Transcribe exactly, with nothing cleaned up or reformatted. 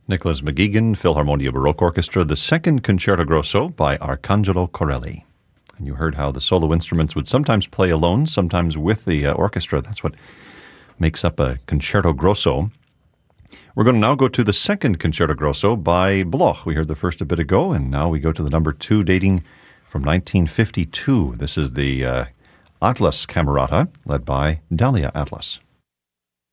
Nicholas McGeegan, Philharmonia Baroque Orchestra, the second Concerto Grosso by Arcangelo Corelli. And you heard how the solo instruments would sometimes play alone, sometimes with the uh, orchestra. That's what makes up a Concerto Grosso. We're going to now go to the second Concerto Grosso by Bloch. We heard the first a bit ago, and now we go to the number two, dating from nineteen fifty-two. This is the uh, Atlas Camerata, led by Dalia Atlas.